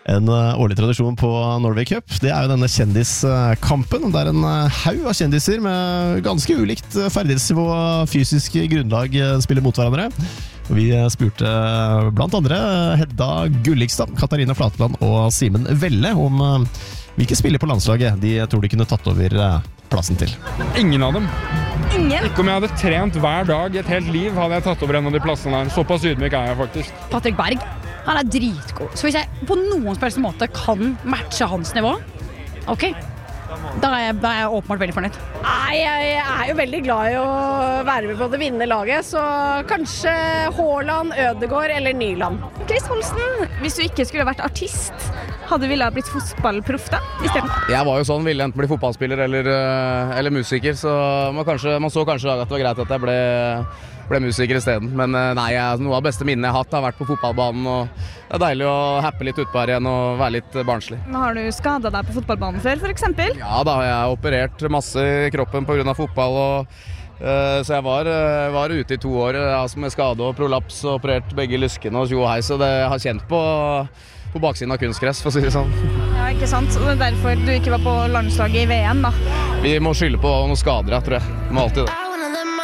En årlig tradisjon på Norway Cup, det jo denne kjendiskampen, der en haug av kjendiser med ganske ulikt ferdighetsnivå og fysisk grunnlag spiller mot hverandre. Og vi spurte blant andre Hedda Gullikstad, Katarina Flatland og Simen Velle om hvilke spiller på landslaget de tror de kunne tatt over plassen til. Ingen av dem. Ingen? Ikke om jeg hadde trent hver dag et helt liv, hadde jeg tatt over en av de plassene her. Såpass ydmyk jeg faktisk. Patrick Berg, han dritgod. Så hvis jeg på noen spørsmål måte kan matche hans nivå, ok, da jeg åpenbart veldig fornøyd. Nei, jeg jo veldig glad i å være med på det vinnende laget, så kanskje Haaland, Ødegaard eller Nyland. Chris Holsten, hvis du ikke skulle vært artist, hadde du ville ha blitt fotballproff da, i stedet? Ja, jeg var jo sånn, ville enten bli fotballspiller eller musiker, så man så kanskje at det var greit at jeg ble musiker i stedet. Men nei, noe av det beste minnene jeg har hatt har vært på fotballbanen, og det deilig å happe litt utpå her igjen og være litt barnslig. Har du skadet deg på fotballbanen før, for eksempel? Ja, da har jeg operert masse i kroppen på grunn av fotball, så jeg var ute i 2 år med skade og prolaps og operert begge lyskene og tjo og hei, så det har kjent på baksiden av kunstgress, for å si det sånn. Ja, ikke sant? Og det derfor du ikke var på landslaget i VM, da? Vi må skylde på noen skader, tror jeg. Må alltid det.